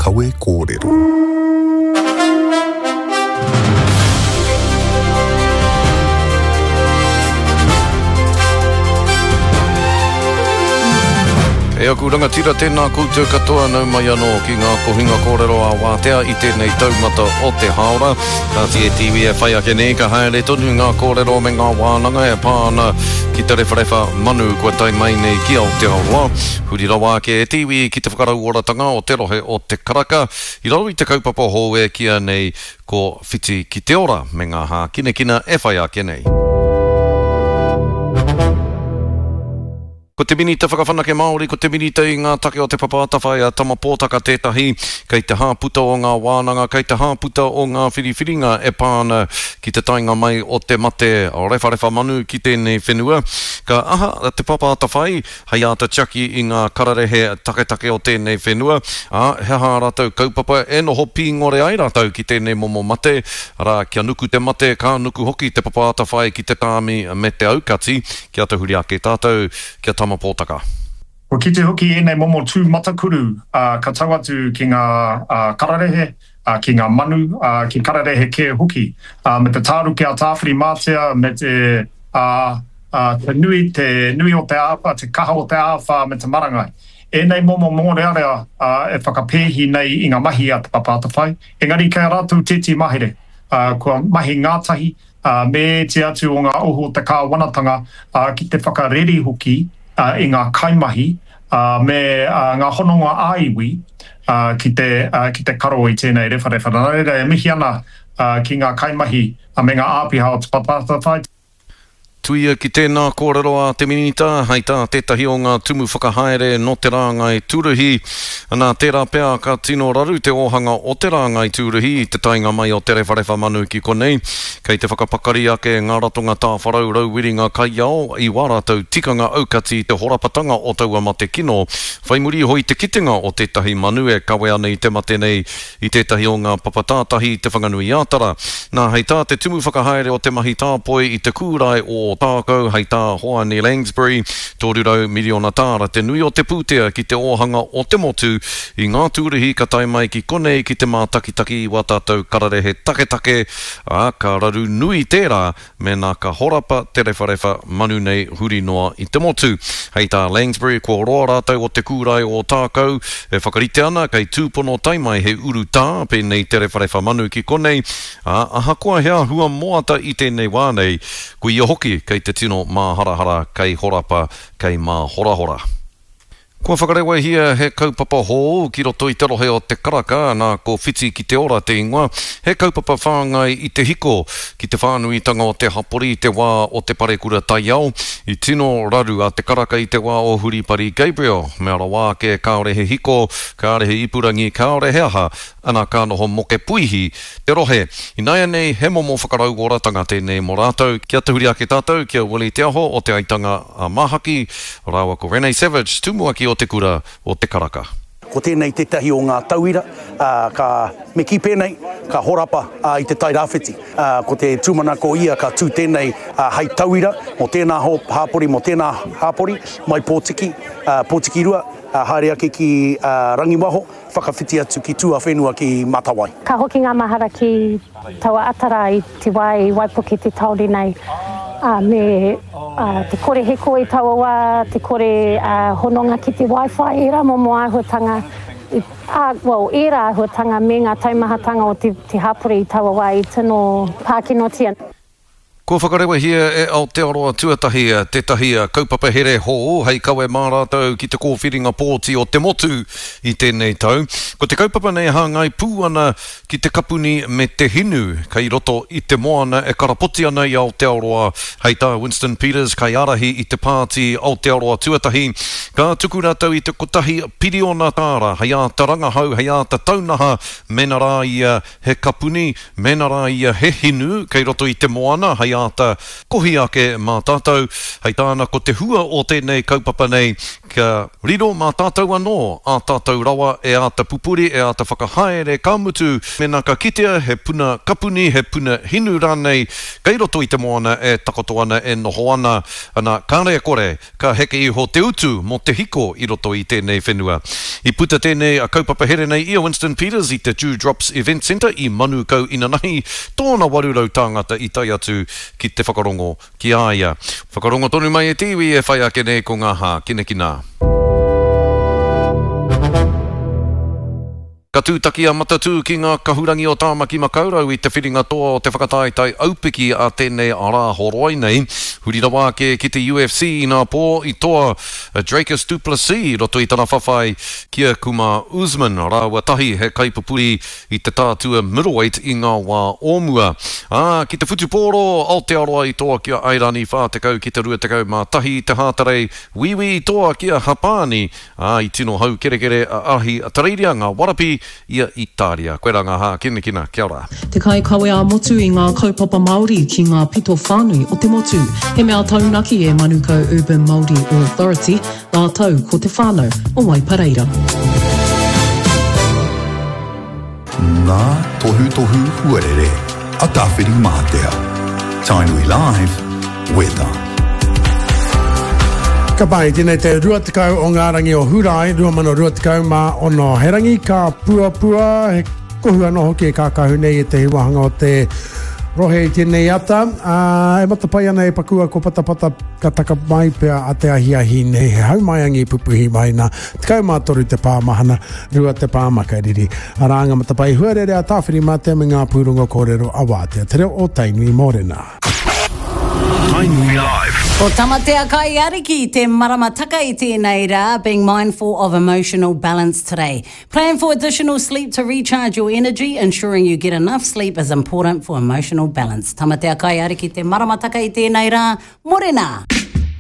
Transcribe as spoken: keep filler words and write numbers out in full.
kawe kōrero. E aku rangatira tēnā koutou katoa nau mai anō ki ngā kohinga kōrero a Wātea i tēnei taumata o te haora. Ka T V e whai ake nei ka haere tonu ngā kōrero me ngā wānanga e pāna ki te rewharewha manu kua tai mai nei ki Aotearoa. Huri rawa ke e T V ki te whakarau oratanga o te rohe o te karaka. I rau i te kaupapa hou e kia nei ko whiti ki te ora me ngā hā kine kina e whai ake nei. Ko te minita whakawhanake Māori, ko te minita i ngā take o te papātawhai a tamapōtaka tētahi, kei te hāputa o ngā wānanga, kei te hāputa o ngā whiriwhiringa e pāna ki te tainga mai o te mate o rewharewha manu ki tēnei whenua. Ka aha te papātawhai, hei ata tiaki i ngā kararehe take-take o tēnei whenua, a he hā rātou kaupapa e noho pīngore ai rātou ki tēnei momo mate, ara kia nuku te mate, ka nuku hoki te papātawhai ki te tāmi me te aukati, kia te huri ake tātou, kia tamapōtaka. Ko ki te hoki e nei momo tū matakuru, uh, ka tau atu ki ngā uh, kararehe, uh, ki ngā manu, uh, ki kararehe ke hoki, uh, me te tāru ki a tāwhiri mātea, me te, uh, uh, te nui, te nui o te āwha, te kaha o te āwha, me te marangai. E nei momo mōrearea uh, e whakapēhi nei i ngā mahi a te papātawhai. Engari kei rātou tēti mahere, uh, kua mahi ngātahi, uh, me te atu o ngā oho te kāwanatanga uh, ki te whakareri hoki, Uh, i ngā kaimahi, uh, me uh, ngā hononga āiwi uh, ki, te, uh, ki te karo i tēnei rewharewha. Nā reira e mihi ana uh, ki ngā kaimahi uh, me ngā āpiha o te papātawhai. Tuia ki tēnā kōrero a te minita, hei tā tētahi o ngā tumu whakahaere no te rāngai tūruhi. Nā tērā pēr ka tino raru te ohanga o te rāngai tūruhi, te tainga mai o te rewharewha manu ki konei. Kei te whakapakari ake ngā ratonga tā wharau rauwiringa kai ao, i wārātou tikanga aukati te horapatanga o taua mate kino. Whai muri hoi te kitenga o tētahi manu e kawe ana i te mate nei i tētahi o ngā papatātahi te whanganui ātara. Nā hei tā te tumu whakahaere o te mahi tāpoi i te kūrai o tākau, hei tā hoa ni Langsbury, tōrurau miliona tāra, te nui o te pūtea ki te ohanga o te motu, i ngā tūruhi ka tai mai ki konei ki te mātakitaki i wātātou kararehe take-take, a ka raru nui tērā, me nā ka horapa te rewharewha manu nei huri noa i te motu. Hei tā Langsbury, kua roa rātou o te kūrai o tākau, e whakarite ana, kei tūpono taimai he uru tā, pe nei te rewharewha manu ki konei, a aha koa hea hua moata i tēnei wānei, ko ia hoki, kei te tino mā harahara, kei horapa, kei mā horahora. Kua whakarewa hia he kaupapa hou ki roto i te rohe o te karaka, nā ko whiti ki te ora te ingoa, he kaupapa whāngai i te hiko, ki te whānuitanga o te hapori i te wā o te parekura tai au, i tino raru a te karaka i te wā o Huripari Gabriel, mea ra wā ke kāorehe hiko, kāorehe ipurangi, kāorehe aha, ana ka noho moke puihi, te rohe. I naia nei, he momo whakarau oratanga tēnei mō rātou, kia te huri ake tātou, kia Willie Te Aho o te aitanga a Mahaki, rāua ko Renee Savage, tumuaki o te kura o te karaka. Ko tēnei tētahi o ngā tauira, uh, ka me ki pēnei, ka horapa uh, i te tai rāwhiti. Uh, ko te tūmana ko ia ka tū tēnei uh, hei tauira, mo tēnā ho, hāpori, mo tēnā hāpori, mai Pōtiki, uh, Pōtiki rua, uh, haere ake ki uh, Rangiwaho, whakawhiti atu ki tua whenua ki Matawai. Ka hoki ngā mahara ki taua atara i te wai, Waipuki te tauri nei. Uh, me uh, te kore heko i taua wā, te kore uh, hononga ki te Wi-Fi, e rā momo āhuatanga, i, uh, well, e rā āhuatanga me ngā taimahatanga o te, te hapuri i taua wā i tino Pākinotia. Ko whakarewa hia e Aotearoa tuatahi tētahi kaupapa here hō, hei kawe mā rātou ki te kōwhiringa pōti o te motu i tēnei tau. Ko te kaupapa nei hāngai pū ana ki te kapuni me te hinu, kei roto i te moana e karapoti ana i Aotearoa, hei tā Winston Peters, kei arahi i te pāti Aotearoa tuatahi. Ka tuku rātou i te kotahi piriona tāra, hei a ta rangahau, hei a ta taunaha, mena rā ia he kapuni, mena rā ia he hinu, kei roto i te moana, hei ata kohi ake mā tātou. Hei tāna ko te hua o tēnei kaupapa nei ka riro mā tātou anō a tātou rawa e ata pupuri, e ata whakahaere ka mutu mena ka kitea he puna kapuni, he puna hinu rānei kei roto i te moana e takoto ana e noho ana ana kārea kore ka heke iho te utu mo te hiko i roto i tēnei whenua. I puta tēnei a kaupapa here nei ia Winston Peters i te Dewdrops Event Centre i Manukau Inanahi, tōna warurau tāngata i tai atu ki te whakarongo ki aia. Whakarongo tonu mai e tiwi e whai ake nei ko ngā hā kine kina. Ka tūtaki a matatu ki ngā kahurangi o Tāmaki Makaurau i te whiringa toa o te whakataitai aupiki a tēnei ara horoi nei. Huri rawa ke ki te U F C i ngā pō i toa Dracus du Plessis roto i tana whawhai kia kuma Usman rāua tahi he kaipupuri i te tātua middleweight i ngā wā ōmua. Ah, ki te whutupōro Aotearoa i toa kia Airani Whātekau ki te Ruatekau mā tahi te hātarei Wiwi i toa kia Hapani. Ah, i tino hau kerekere a ahi a tareiria ngā warapi ia Italia. Koe rā ngā hā, kina kina, kia ora. Te kai kawe a motu i ngā kaupapa Māori ki ngā pito whānui o te motu. He mea taunaki e Manukau Urban Māori Authority, ngā tau ko te whānau o Waipareira. Ngā tohu tohu huarere, a tāwhiri mātea. Tainui Live, weather. Ka pai, tēnei te ruatekau o ngā rangi o Hurai, rua mano ruatekau mā ono he rangi, ka pua pua, he kohua no hoki e kākahu nei e te hiwahanga o te rohe i tēnei ata. Uh, e matapai ana e pakua ko patapata ka taka mai pia a te ahi ahi nei, he haumaiangi pupuhi mai na te kau mātoru te pāmahana, rua te pāmakariri. Aranga matapai huarere a tāwhiri mā te me ngā pūrongo kōrero a wātea. Te reo o Tainui Mōrena. Tainui Live. Ko tamatea kai ariki te maramataka i tēnei rā, being mindful of emotional balance today. Plan for additional sleep to recharge your energy. Ensuring you get enough sleep is important for emotional balance. Tamatea kai ariki te maramataka i tēnei rā, morena.